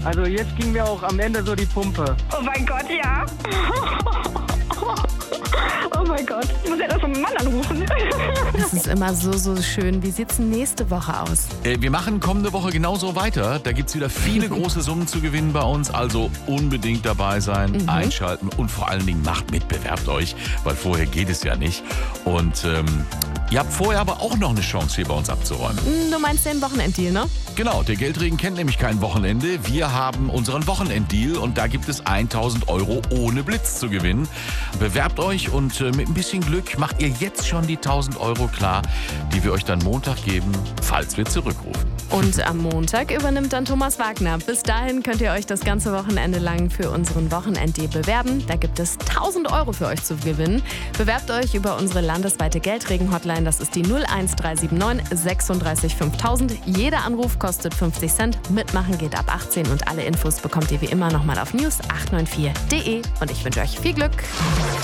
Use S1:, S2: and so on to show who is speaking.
S1: Also jetzt ging mir auch am Ende so die Pumpe.
S2: Oh mein Gott, ja. Oh mein Gott, ich muss ja das vom Mann anrufen.
S3: Das ist immer so schön. Wie sieht's denn nächste Woche aus?
S4: Wir machen kommende Woche genauso weiter. Da gibt es wieder viele große Summen zu gewinnen bei uns. Also unbedingt dabei sein, einschalten und vor allen Dingen macht mit, bewerbt euch, weil vorher geht es ja nicht. Und ihr habt vorher aber auch noch eine Chance, hier bei uns abzuräumen.
S3: Du meinst den Wochenenddeal, ne?
S4: Genau, der Geldregen kennt nämlich kein Wochenende. Wir haben unseren Wochenenddeal und da gibt es 1.000 € ohne Blitz zu gewinnen. Bewerbt euch und mit ein bisschen Glück macht ihr jetzt schon die 1.000 € klar, die wir euch dann Montag geben, falls wir zurückrufen.
S3: Und am Montag übernimmt dann Thomas Wagner. Bis dahin könnt ihr euch das ganze Wochenende lang für unseren Wochenenddeal bewerben. Da gibt es 1.000 € für euch zu gewinnen. Bewerbt euch über unsere landesweite Geldregen-Hotline. Das ist die 01379 36 5000. Jeder Anruf kostet 50 Cent. Mitmachen geht ab 18 und alle Infos bekommt ihr wie immer nochmal auf news894.de. Und ich wünsche euch viel Glück.